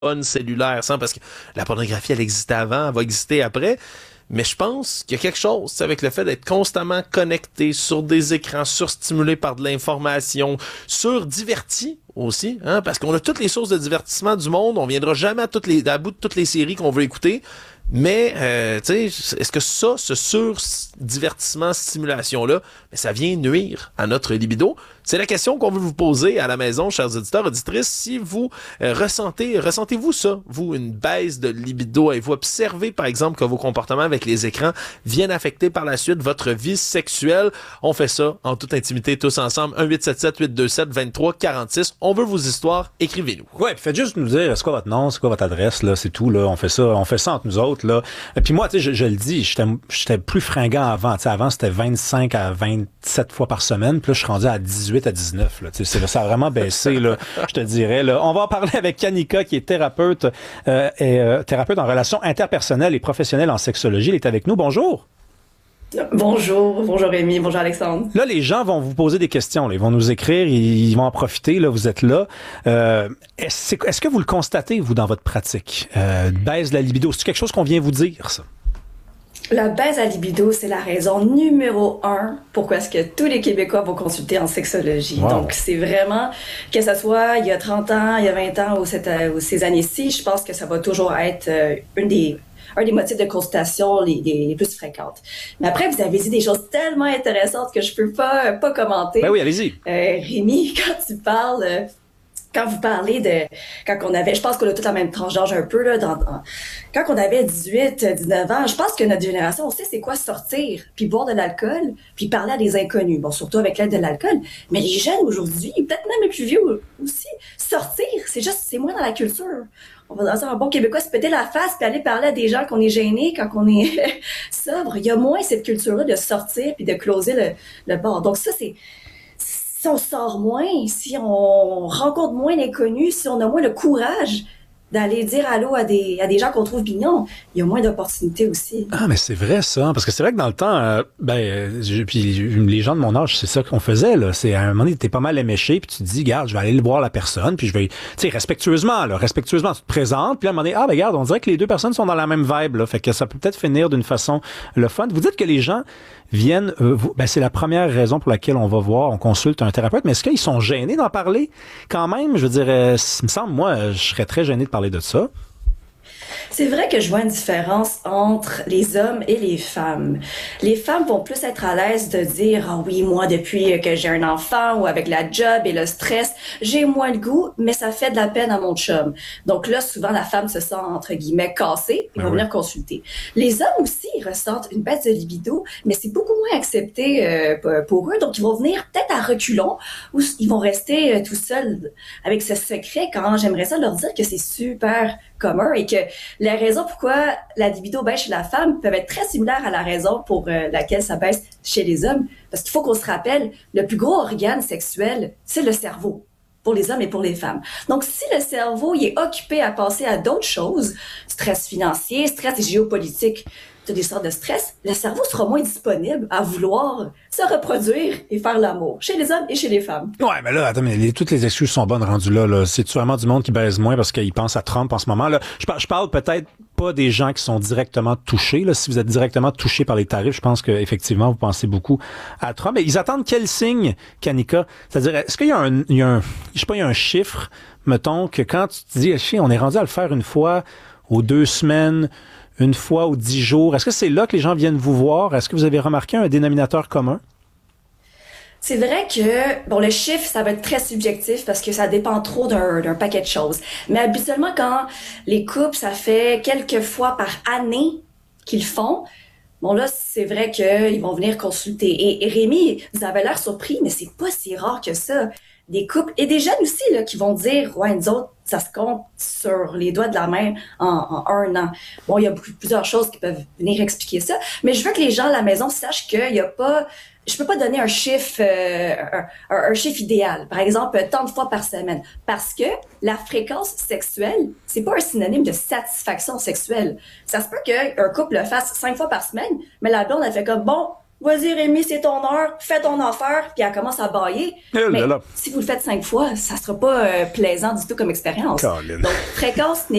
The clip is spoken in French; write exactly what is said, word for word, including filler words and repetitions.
cellulaire, sans, parce que la pornographie, elle existait avant, elle va exister après. Mais je pense qu'il y a quelque chose, c'est avec le fait d'être constamment connecté sur des écrans, surstimulé par de l'information, surdiverti aussi, hein, parce qu'on a toutes les sources de divertissement du monde, on viendra jamais à, toutes les, à bout de toutes les séries qu'on veut écouter, mais euh, tu sais, est-ce que ça, ce surdivertissement, stimulation-là, ben, ça vient nuire à notre libido? C'est la question qu'on veut vous poser à la maison, chers auditeurs, auditrices. Si vous euh, ressentez, ressentez-vous ça, vous, une baisse de libido, et vous observez, par exemple, que vos comportements avec les écrans viennent affecter par la suite votre vie sexuelle? On fait ça en toute intimité, tous ensemble. un huit sept sept huit deux sept deux trois quatre six. On veut vos histoires, écrivez-nous. Ouais, puis faites juste nous dire, c'est quoi votre nom, c'est quoi votre adresse, là, c'est tout, là. On fait ça, on fait ça entre nous autres, là. Et puis moi, tu sais, je, je le dis, j'étais, j'étais plus fringant avant. Tu sais, avant, c'était vingt-cinq à vingt-sept fois par semaine, puis là, je suis rendu à dix-huit à dix-neuf, là. Tu sais, ça a vraiment baissé, là, je te dirais, là. On va en parler avec Kanika, qui est thérapeute, euh, et, euh, thérapeute en relations interpersonnelles et professionnelles en sexologie. Elle est avec nous. Bonjour. Bonjour, bonjour Rémi, bonjour Alexandre. Là, les gens vont vous poser des questions. Là. Ils vont nous écrire, ils vont en profiter. Là, vous êtes là. Euh, est-ce, est-ce que vous le constatez, vous, dans votre pratique? Euh, baisse de la libido, c'est quelque chose qu'on vient vous dire, ça? La baisse à libido, c'est la raison numéro un pourquoi est-ce que tous les Québécois vont consulter en sexologie. Wow. Donc, c'est vraiment, que ça soit il y a trente ans, il y a vingt ans ou, cette, ou ces années-ci, je pense que ça va toujours être euh, une des... un des motifs de consultation les, les, les plus fréquentes. Mais après, vous avez dit des choses tellement intéressantes que je peux pas, pas commenter. Ben oui, allez-y. Euh, Rémi, quand tu parles, euh, quand vous parlez de, quand on avait, je pense qu'on a tous la même tranche d'âge un peu, là, dans, dans, quand on avait dix-huit, dix-neuf ans, je pense que notre génération, on sait c'est quoi sortir, puis boire de l'alcool, puis parler à des inconnus. Bon, surtout avec l'aide de l'alcool. Mais les jeunes aujourd'hui, peut-être même les plus vieux aussi, sortir, c'est juste, c'est moins dans la culture. On va dans un bon Québécois se péter la face puis aller parler à des gens qu'on est gêné quand on est sobre. Il y a moins cette culture-là de sortir puis de closer le, le bar. Donc ça, c'est... Si on sort moins, si on rencontre moins d'inconnus, si on a moins le courage d'aller dire allô à des, à des gens qu'on trouve mignons, il y a moins d'opportunités aussi. Ah, mais c'est vrai, ça. Parce que c'est vrai que dans le temps, euh, ben, je, puis les gens de mon âge, c'est ça qu'on faisait, là. C'est, à un moment donné, t'es pas mal éméché, puis tu te dis, garde, je vais aller voir la personne, puis je vais, tu sais, respectueusement, là, respectueusement, tu te présentes, puis à un moment donné, ah, ben, regarde, on dirait que les deux personnes sont dans la même vibe, là. Fait que ça peut peut-être finir d'une façon le fun. Vous dites que les gens viennent, euh, vous, ben, c'est la première raison pour laquelle on va voir, on consulte un thérapeute, mais est-ce qu'ils sont gênés d'en parler? Quand même, je veux dire, euh, il me semble, moi, je serais très gêné de parler de ça. C'est vrai que je vois une différence entre les hommes et les femmes. Les femmes vont plus être à l'aise de dire « Ah oui, moi, depuis que j'ai un enfant ou avec la job et le stress, j'ai moins de goût, mais ça fait de la peine à mon chum. » Donc là, souvent, la femme se sent, entre guillemets, cassée et va oui. venir consulter. Les hommes aussi, ils ressentent une baisse de libido, mais c'est beaucoup moins accepté euh, pour eux. Donc, ils vont venir peut-être à reculons ou ils vont rester euh, tout seuls avec ce secret quand j'aimerais ça leur dire que c'est super commun et que la raison pourquoi la libido baisse chez la femme peut être très similaire à la raison pour euh, laquelle ça baisse chez les hommes. Parce qu'il faut qu'on se rappelle, le plus gros organe sexuel, c'est le cerveau, pour les hommes et pour les femmes. Donc, si le cerveau il est occupé à penser à d'autres choses, stress financier, stress géopolitique, toutes des sortes de stress, le cerveau sera moins disponible à vouloir se reproduire et faire l'amour, chez les hommes et chez les femmes. Ouais, mais là, attends, mais les, toutes les excuses sont bonnes rendues là, là. C'est vraiment du monde qui baise moins parce qu'ils pensent à Trump en ce moment. Là, je, par, je parle peut-être pas des gens qui sont directement touchés. Là, si vous êtes directement touché par les tarifs, je pense que effectivement vous pensez beaucoup à Trump. Mais ils attendent quel signe, Kanika? C'est-à-dire, est-ce qu'il y a un, il y a un, je sais pas, il y a un chiffre, mettons, que quand tu te dis, chien, on est rendu à le faire une fois aux deux semaines, une fois ou dix jours. Est-ce que c'est là que les gens viennent vous voir? Est-ce que vous avez remarqué un dénominateur commun? C'est vrai que, bon, le chiffre, ça va être très subjectif parce que ça dépend trop d'un, d'un paquet de choses. Mais habituellement, quand les couples, ça fait quelques fois par année qu'ils font, bon là, c'est vrai qu'ils vont venir consulter. Et, et Rémi, vous avez l'air surpris, mais c'est pas si rare que ça. Des couples, et des jeunes aussi, là, qui vont dire, ouais, nous autres, ça se compte sur les doigts de la main en, en un an. Bon, il y a beaucoup, plusieurs choses qui peuvent venir expliquer ça, mais je veux que les gens à la maison sachent qu'il y a pas, je peux pas donner un chiffre, euh, un, un, un chiffre idéal. Par exemple, tant de fois par semaine. Parce que la fréquence sexuelle, c'est pas un synonyme de satisfaction sexuelle. Ça se peut qu'un couple le fasse cinq fois par semaine, mais la blonde, elle fait comme, bon, vas-y Rémi, c'est ton heure, fais ton affaire, puis elle commence à bâiller. Eh Mais là là. si vous le faites cinq fois, ça sera pas euh, plaisant du tout comme expérience. Colin. Donc, fréquence n'est